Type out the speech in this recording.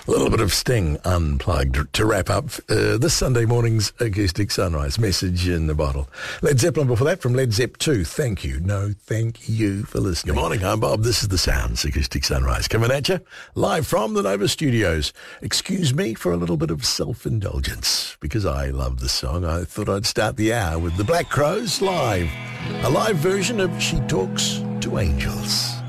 A little bit of Sting Unplugged to wrap up this Sunday morning's Acoustic Sunrise. Message in the bottle. Led Zeppelin before that from Led Zepp 2. Thank you. No, thank you for listening. Good morning, I'm Bob. This is The Sounds, Acoustic Sunrise. Coming at you live from the Nova Studios. Excuse me for a little bit of self-indulgence. Because I love the song, I thought I'd start the hour with the Black Crowes live. A live version of She Talks to Angels.